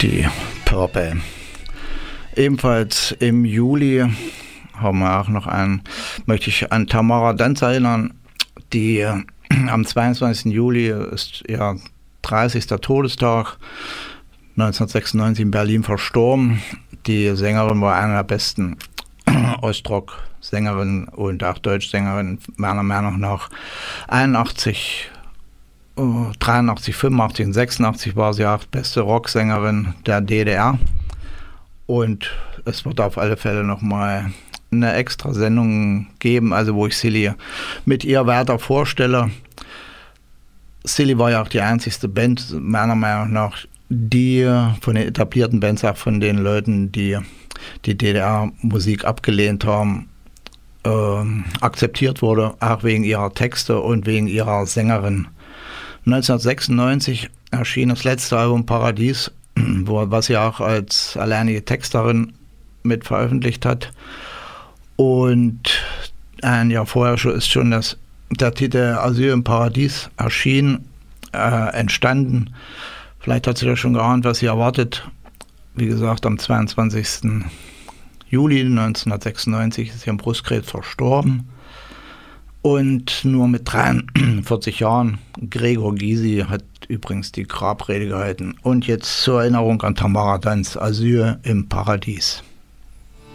die Purple. Ebenfalls im Juli haben wir auch noch möchte ich an Tamara Danz erinnern, die am 22. Juli ist ihr 30. Todestag, 1996 in Berlin verstorben. Die Sängerin war eine der besten Ostrock-Sängerinnen und auch Deutschsängerinnen, meiner Meinung nach. 83, 85 und 86 war sie auch beste Rocksängerin der DDR. Und es wird auf alle Fälle nochmal eine extra Sendung geben, also wo ich Silly mit ihr weiter vorstelle. Silly war ja auch die einzigste Band, meiner Meinung nach, die von den etablierten Bands, auch von den Leuten, die die DDR-Musik abgelehnt haben, akzeptiert wurde, auch wegen ihrer Texte und wegen ihrer Sängerin. 1996 erschien das letzte Album Paradies, was sie auch als alleinige Texterin mit veröffentlicht hat. Und ein Jahr vorher ist schon der Titel Asyl im Paradies entstanden. Vielleicht hat sie ja schon geahnt, was sie erwartet. Wie gesagt, am 22. Juli 1996 ist sie am Brustkrebs verstorben. Und nur mit 43 Jahren, Gregor Gysi hat übrigens die Grabrede gehalten. Und jetzt zur Erinnerung an Tamara Danz, Asyl im Paradies.